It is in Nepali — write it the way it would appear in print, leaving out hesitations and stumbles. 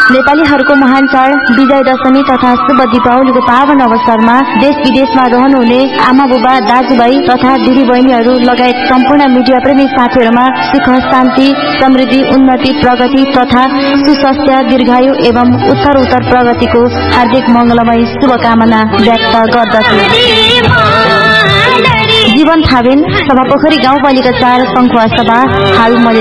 नेपालीहरूको महान चाड विजय दशमी तथा शुभ दीपावलीको पावन अवसरमा देश विदेशमा रहनुहुने आमा बुबा दाजुभाइ तथा दिदीबहिनीहरू लगायत सम्पूर्ण मीडिया प्रेमी साथीहरूमा सुख शान्ति समृद्धि उन्नति प्रगति तथा सुस्वास्थ्य दीर्घायु एवं उत्तर प्रगतिको हार्दिक मंगलमय शुभकामना व्यक्त गर्दछु। जीवन थावेन सभापोखरी गाउँपालिका 4 संखुवा सभा हाल